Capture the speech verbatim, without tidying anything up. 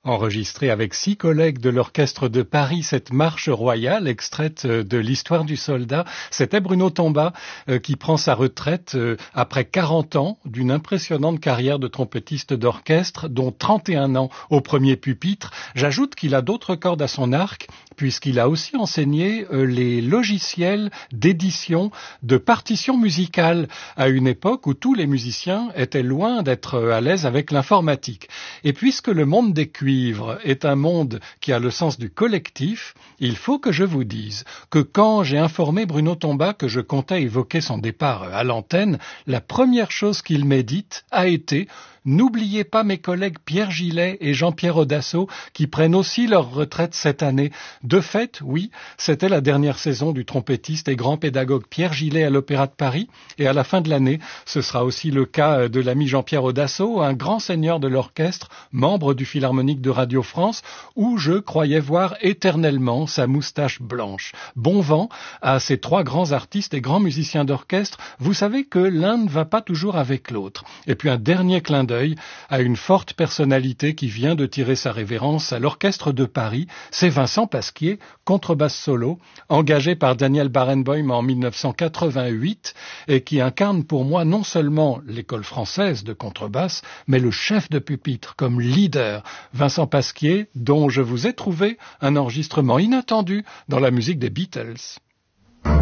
enregistré avec six collègues de l'Orchestre de Paris, cette marche royale extraite de l'histoire du soldat. C'était Bruno Tomba euh, qui prend sa retraite euh, après quarante ans d'une impressionnante carrière de trompettiste d'orchestre, dont trente et un ans au premier pupitre. J'ajoute qu'il a d'autres cordes à son arc, puisqu'il a aussi enseigné euh, les logiciels d'édition de partitions musicales à une époque où tous les musiciens étaient loin d'être à l'aise avec l'informatique. Et puisque le monde des cuivres est un monde qui a le sens du collectif, il faut que je vous dise que quand j'ai informé Bruno Tomba que je comptais évoquer son départ à l'antenne, la première chose qu'il m'ait dite a été « N'oubliez pas mes collègues Pierre Gillet et Jean-Pierre Audasso qui prennent aussi leur retraite cette année. » De fait, oui, c'était la dernière saison du trompettiste et grand pédagogue Pierre Gillet à l'Opéra de Paris, et à la fin de l'année, ce sera aussi le cas de l'ami Jean-Pierre Audasso, un grand seigneur de l'orchestre, membre du Philharmonique de Radio France, où je croyais voir éternellement sa moustache blanche. Bon vent à ces trois grands artistes et grands musiciens d'orchestre. Vous savez que l'un ne va pas toujours avec l'autre. Et puis un dernier clin d'œil à une forte personnalité qui vient de tirer sa révérence à l'Orchestre de Paris, c'est Vincent Pasquier, contrebasse solo, engagé par Daniel Barenboim en mille neuf cent quatre-vingt-huit et qui incarne pour moi non seulement l'école française de contrebasse, mais le chef de pupitre comme leader. Vincent Pasquier, dont je vous ai trouvé un enregistrement inattendu dans la musique des Beatles.